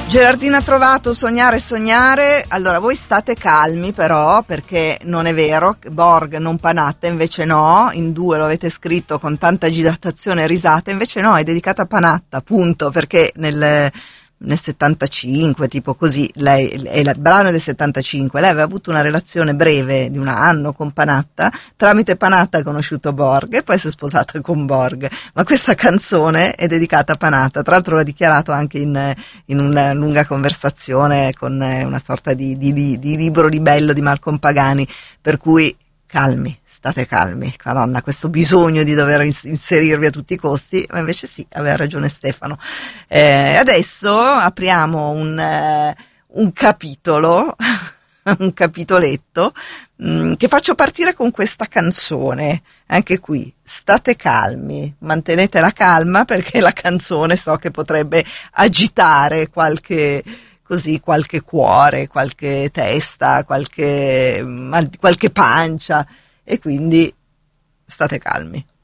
Gerardina ha trovato sognare, sognare. Allora voi state calmi però, perché non è vero, Borg non Panatta, invece no, in due lo avete scritto con tanta agitazione e risate, invece no, è dedicata a Panatta, punto, perché nel 75, tipo così, lei è il brano del 75, lei aveva avuto una relazione breve di un anno con Panatta, tramite Panatta ha conosciuto Borg e poi si è sposata con Borg, ma questa canzone è dedicata a Panatta, tra l'altro l'ha dichiarato anche in una lunga conversazione con una sorta di libro libello di Malcolm Pagani, per cui calmi. State calmi, Madonna, questo bisogno di dover inserirvi a tutti i costi, ma invece sì, aveva ragione Stefano. Adesso apriamo un capitolo, un capitoletto, che faccio partire con questa canzone. Anche qui, state calmi, mantenete la calma, perché la canzone so che potrebbe agitare qualche cuore, qualche testa, qualche pancia. E quindi state calmi.